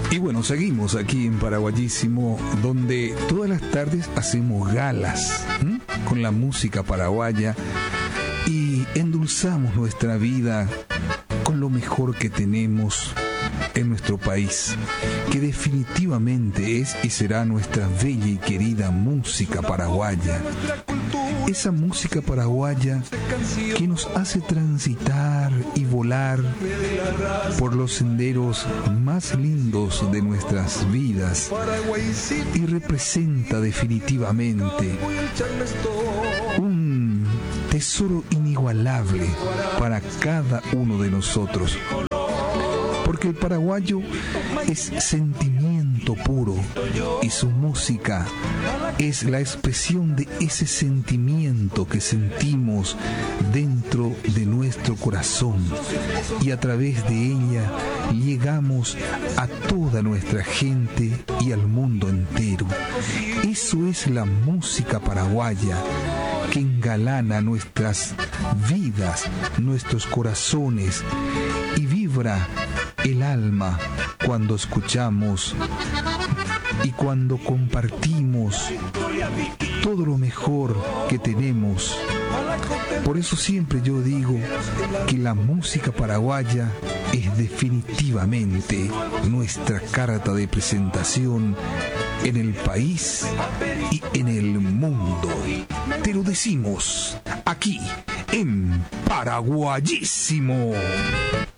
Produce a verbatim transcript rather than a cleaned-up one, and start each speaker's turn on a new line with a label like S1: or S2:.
S1: Y bueno, seguimos aquí en Paraguayísimo, donde todas las tardes hacemos galas, ¿m? con la música paraguaya y endulzamos nuestra vida con lo mejor que tenemos en nuestro país, que definitivamente es y será nuestra bella y querida música paraguaya. Esa música paraguaya que nos hace transitar y volar por los senderos más lindos de nuestras vidas y representa definitivamente un tesoro inigualable para cada uno de nosotros. Porque el paraguayo es sentimiento puro y su música es la expresión de ese sentimiento que sentimos dentro de nuestro corazón y a través de ella llegamos a toda nuestra gente y al mundo entero. Eso es la música paraguaya que engalana nuestras vidas, nuestros corazones y vibra el alma cuando escuchamos y cuando compartimos todo lo mejor que tenemos. Por eso siempre yo digo que la música paraguaya es definitivamente nuestra carta de presentación en el país y en el mundo. Te lo decimos aquí en Paraguayísimo.